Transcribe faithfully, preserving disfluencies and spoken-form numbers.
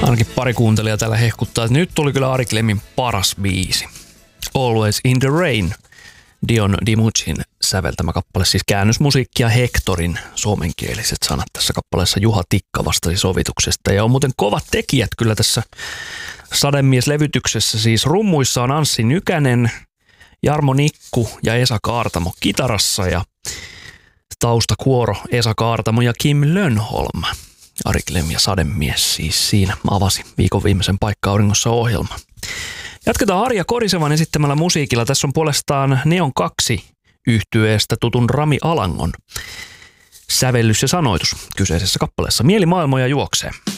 Ainakin pari kuuntelijaa täällä hehkuttaa, että nyt tuli kyllä Ari Glemmin paras biisi. Always in the Rain. Dion DiMuccin säveltämä kappale, siis käännösmusiikkia Hectorin suomenkieliset sanat tässä kappaleessa. Juha Tikka vastasi sovituksesta ja on muuten kovat tekijät kyllä tässä Sademies-levytyksessä. Siis rummuissa on Anssi Nykänen, Jarmo Nikku ja Esa Kaartamo kitarassa ja taustakuoro Esa Kaartamo ja Kim Lönnholm. Ari Glem ja Sademies siis siinä avasi viikon viimeisen Paikka-auringossa ohjelma. Jatketaan Arja Korisevan esittämällä musiikilla. Tässä on puolestaan Neon kaksi -yhtyeestä tutun Rami Alangon sävellys ja sanoitus kyseisessä kappaleessa. Mieli maailmoja juoksee.